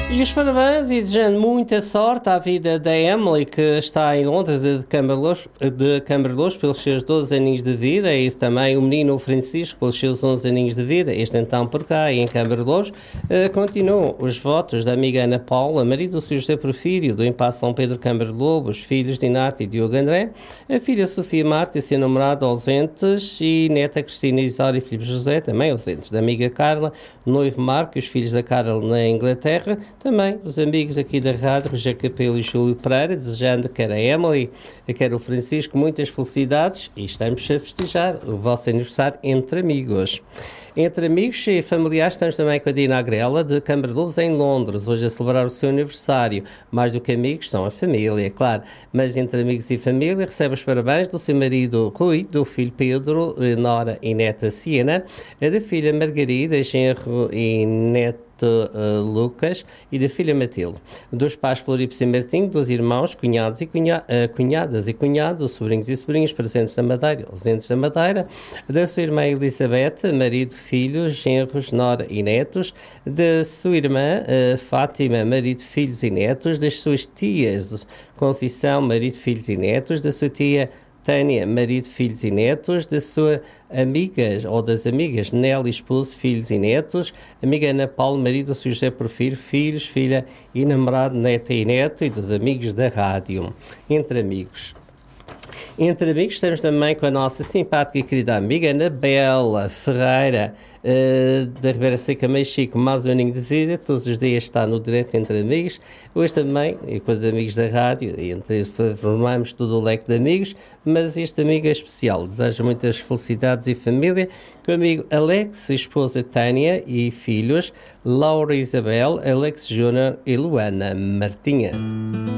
E os parabéns e desejando muita sorte à vida da Emily, que está em Londres de Camberlouros pelos seus 12 aninhos de vida, e isso também o menino Francisco pelos seus 11 aninhos de vida, este então por cá em Camberlouros. Continuam os votos da amiga Ana Paula, marido do Sr. José Porfírio, do Impasse São Pedro Camberlobo, os filhos de Inarte e Diogo André, a filha Sofia Marta e seu namorado ausentes, e neta Cristina Isário e Filipe José, também ausentes, da amiga Carla, noivo Marco e os filhos da Carla na Inglaterra. Também os amigos aqui da rádio, Rogério Capelo e Júlio Pereira, desejando quer a Emily, quer o Francisco, muitas felicidades, e estamos a festejar o vosso aniversário entre amigos. Entre amigos e familiares estamos também com a Dina Agrela, de Camberlouros, em Londres, hoje a celebrar o seu aniversário. Mais do que amigos, são a família, claro. Mas entre amigos e família, recebe os parabéns do seu marido Rui, do filho Pedro, nora e neta Siena, da filha Margarida, genro e neto Lucas e da filha Matilde, dos pais Floripes e Martim, dos irmãos, cunhados e cunhadas e cunhados, sobrinhos e sobrinhas presentes na Madeira, ausentes da Madeira, da sua irmã Elizabeth, marido, filhos, genros, nora e netos, da sua irmã Fátima, marido, filhos e netos, das suas tias Conceição, marido, filhos e netos, da sua tia Tânia, marido, filhos e netos, da sua amigas ou das amigas Nelly, esposo, filhos e netos, amiga Ana Paula, marido do Sr. José Porfírio, filhos, filha e namorado, neta e neto, e dos amigos da rádio. Entre amigos. Entre amigos estamos também com a nossa simpática e querida amiga Anabela Ferreira, da Ribeira Seca, Mexico, mais um aninho de vida, todos os dias está no direto Entre Amigos, hoje também, e com os amigos da rádio, e formamos todo o leque de amigos, mas este amigo é especial, desejo muitas felicidades e família, com o amigo Alex, esposa Tânia e filhos, Laura Isabel, Alex Júnior e Luana Martinha.